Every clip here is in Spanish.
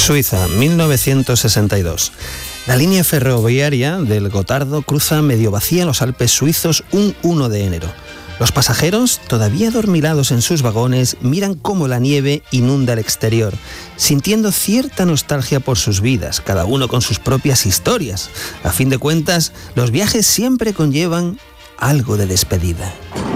Suiza, 1962. La línea ferroviaria del Gotardo cruza medio vacía los Alpes suizos un 1 de enero. Los pasajeros, todavía adormilados en sus vagones, miran cómo la nieve inunda el exterior, sintiendo cierta nostalgia por sus vidas, cada uno con sus propias historias. A fin de cuentas, los viajes siempre conllevan algo de despedida.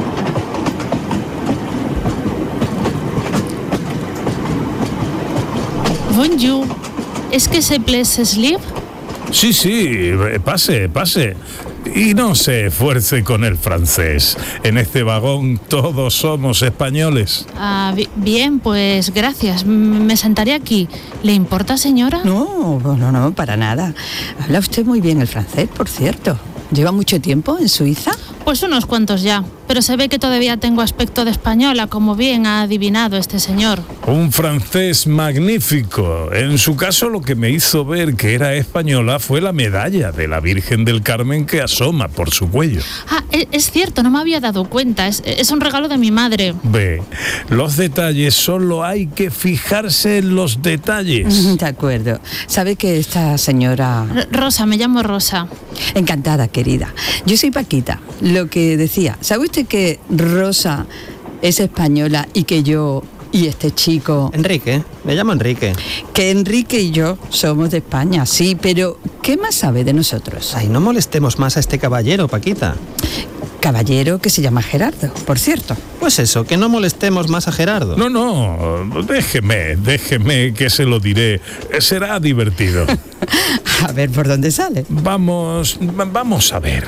Bonjour, ¿es que se place libre? Sí, pase. Y no se esfuerce con el francés. En este vagón todos somos españoles. Bien, pues gracias. Me sentaré aquí. ¿Le importa, señora? No, para nada. Habla usted muy bien el francés, por cierto. ¿Lleva mucho tiempo en Suiza? Pues unos cuantos ya, pero se ve que todavía tengo aspecto de española, como bien ha adivinado este señor. Un francés magnífico. En su caso, lo que me hizo ver que era española fue la medalla de la Virgen del Carmen que asoma por su cuello. Es cierto, no me había dado cuenta. Es un regalo de mi madre. Ve, los detalles, solo hay que fijarse en los detalles. De acuerdo. ¿Sabe que esta señora...? Rosa, me llamo Rosa. Encantada, querida. Yo soy Paquita. Lo que decía, ¿sabe usted que Rosa es española y que yo y este chico... Enrique, me llamo Enrique. Que Enrique y yo somos de España, sí, pero ¿qué más sabe de nosotros? Ay, no molestemos más a este caballero, Paquita. Caballero que se llama Gerardo, por cierto. Pues eso, que no molestemos más a Gerardo. No, déjeme que se lo diré. Será divertido. A ver, ¿por dónde sale? Vamos a ver.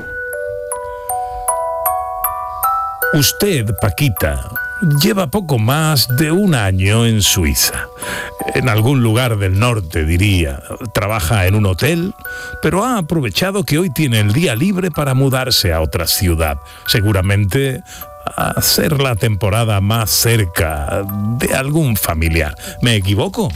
Usted, Paquita, lleva poco más de un año en Suiza. En algún lugar del norte, diría. Trabaja en un hotel, pero ha aprovechado que hoy tiene el día libre para mudarse a otra ciudad. Seguramente a hacer la temporada más cerca de algún familiar. ¿Me equivoco?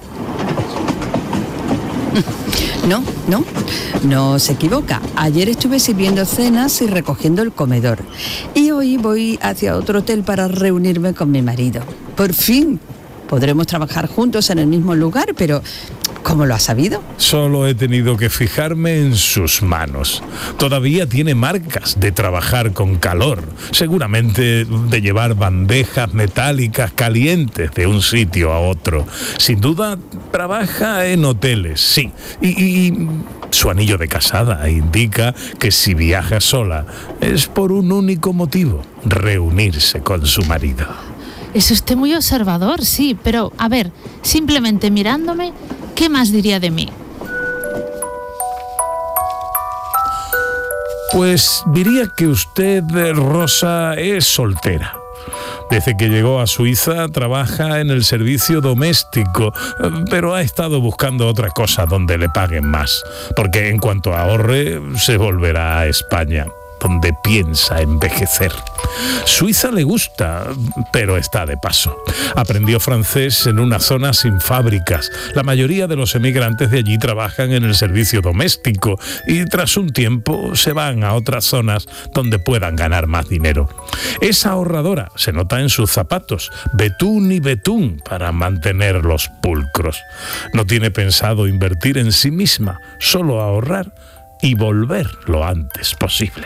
No se equivoca. Ayer estuve sirviendo cenas y recogiendo el comedor. Y hoy voy hacia otro hotel para reunirme con mi marido. Por fin podremos trabajar juntos en el mismo lugar, pero ¿cómo lo ha sabido? Solo he tenido que fijarme en sus manos. Todavía tiene marcas de trabajar con calor, seguramente de llevar bandejas metálicas calientes de un sitio a otro. Sin duda, trabaja en hoteles, sí. Y su anillo de casada indica que si viaja sola es por un único motivo: reunirse con su marido. Es usted muy observador, sí, pero, a ver, simplemente mirándome, ¿qué más diría de mí? Pues diría que usted, Rosa, es soltera. Desde que llegó a Suiza trabaja en el servicio doméstico, pero ha estado buscando otra cosa donde le paguen más, porque en cuanto ahorre se volverá a España, donde piensa envejecer. Suiza le gusta, pero está de paso. Aprendió francés en una zona sin fábricas. La mayoría de los emigrantes de allí trabajan en el servicio doméstico y tras un tiempo se van a otras zonas donde puedan ganar más dinero. Es ahorradora, se nota en sus zapatos, betún y betún para mantenerlos pulcros. No tiene pensado invertir en sí misma, solo ahorrar y volver lo antes posible.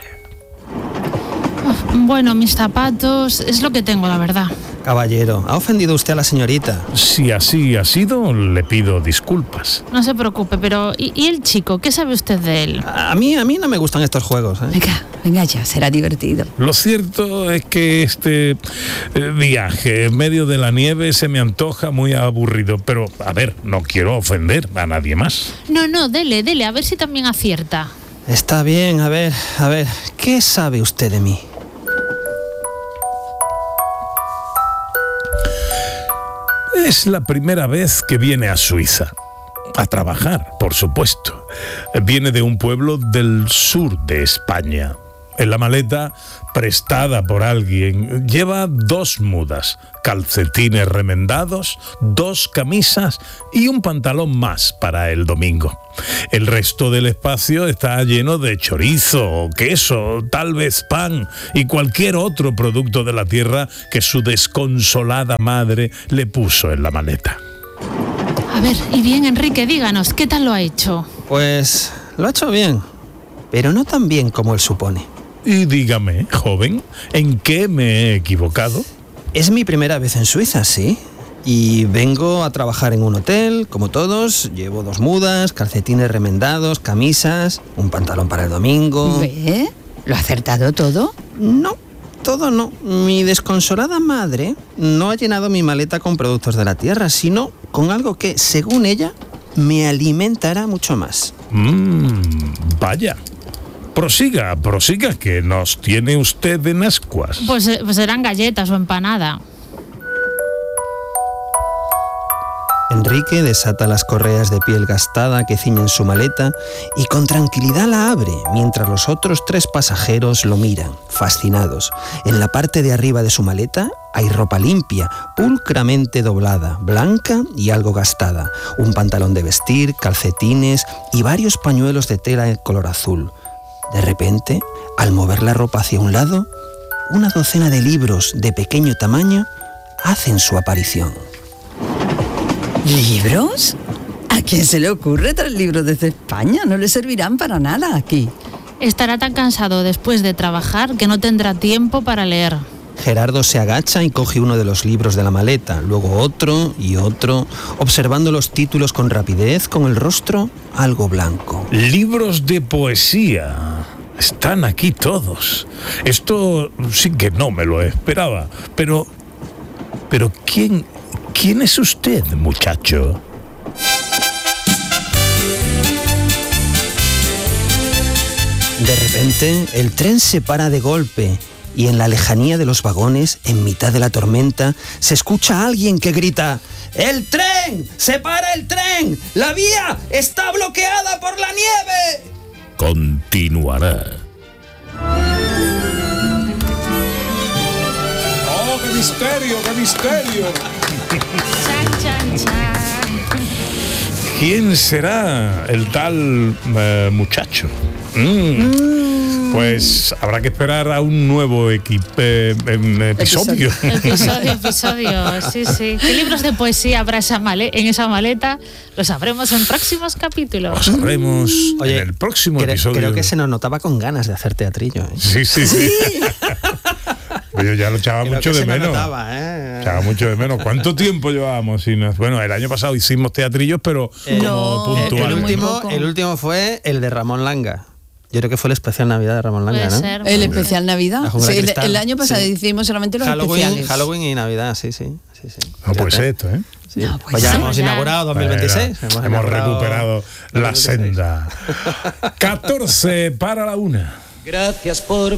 Bueno, mis zapatos es lo que tengo, la verdad. Caballero, ¿ha ofendido usted a la señorita? Si así ha sido, le pido disculpas. No se preocupe, pero ¿y el chico? ¿Qué sabe usted de él? A mí no me gustan estos juegos, ¿eh? Venga ya, será divertido. Lo cierto es que este viaje en medio de la nieve se me antoja muy aburrido, pero, a ver, no quiero ofender a nadie más. No, dele, a ver si también acierta. Está bien, a ver, ¿qué sabe usted de mí? Es la primera vez que viene a Suiza. A trabajar, por supuesto. Viene de un pueblo del sur de España. En la maleta, prestada por alguien, lleva 2 mudas, calcetines remendados, 2 camisas y un pantalón más para el domingo. El resto del espacio está lleno de chorizo, queso, tal vez pan y cualquier otro producto de la tierra que su desconsolada madre le puso en la maleta. A ver, y bien, Enrique, díganos, ¿qué tal lo ha hecho? Pues lo ha hecho bien, pero no tan bien como él supone. Y dígame, joven, ¿en qué me he equivocado? Es mi primera vez en Suiza, sí. Y vengo a trabajar en un hotel, como todos. Llevo 2 mudas, calcetines remendados, camisas, un pantalón para el domingo. ¿Ve? ¿Lo ha acertado todo? No, todo no. Mi desconsolada madre no ha llenado mi maleta con productos de la tierra, sino con algo que, según ella, me alimentará mucho más. Vaya. Prosiga, que nos tiene usted en ascuas. Pues serán galletas o empanada. Enrique desata las correas de piel gastada que ciñen su maleta y con tranquilidad la abre, mientras los otros 3 pasajeros lo miran, fascinados. En la parte de arriba de su maleta hay ropa limpia, pulcramente doblada, blanca y algo gastada, un pantalón de vestir, calcetines y varios pañuelos de tela en color azul. De repente, al mover la ropa hacia un lado, una docena de libros de pequeño tamaño hacen su aparición. ¿Libros? ¿A quién se le ocurre traer libros desde España? No le servirán para nada aquí. Estará tan cansado después de trabajar que no tendrá tiempo para leer. Gerardo se agacha y coge uno de los libros de la maleta, luego otro y otro, observando los títulos con rapidez, con el rostro algo blanco. Libros de poesía. Están aquí todos. Esto sí que no me lo esperaba. Pero ¿quién es usted, muchacho? De repente, el tren se para de golpe y en la lejanía de los vagones, en mitad de la tormenta, se escucha a alguien que grita: ¡El tren! ¡Se para el tren! ¡La vía está bloqueada por la nieve! Continuará. ¡Oh, qué misterio, qué misterio! Chan, chan, chan. ¿Quién será el tal muchacho? Pues habrá que esperar a un nuevo episodio. Episodio, sí. ¿Qué libros de poesía habrá en esa maleta? Lo sabremos en próximos capítulos. Lo sabremos en el próximo episodio. Creo que se nos notaba con ganas de hacer teatrillo, ¿eh? Sí. Yo ya lo echaba mucho de menos. Echaba mucho de menos. ¿Cuánto tiempo llevábamos? Bueno, el año pasado hicimos teatrillos, pero como puntual. El último fue el de Ramón Langa. Yo creo que fue el especial Navidad de Ramón Langa, ¿no? Ser, el especial Navidad. Sí, el año pasado hicimos solamente los especiales. Halloween y Navidad, sí. No puede ser esto, ¿eh? Sí. No, pues ya hemos inaugurado 2026. Hemos recuperado la senda. 14 para la 1. Gracias por